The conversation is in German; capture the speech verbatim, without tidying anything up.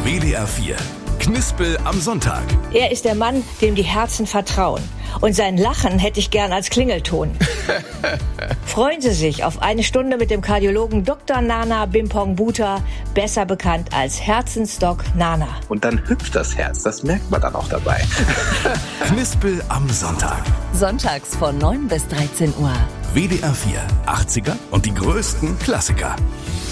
W D R vier. Knispel am Sonntag. Er ist der Mann, dem die Herzen vertrauen. Und sein Lachen hätte ich gern als Klingelton. Freuen Sie sich auf eine Stunde mit dem Kardiologen Doktor Nana Bimpong-Bhuta, besser bekannt als Herzensdoc Nana. Und dann hüpft das Herz, das merkt man dann auch dabei. Knispel am Sonntag. Sonntags von neun bis dreizehn Uhr. W D R vier, achtziger und die größten Klassiker.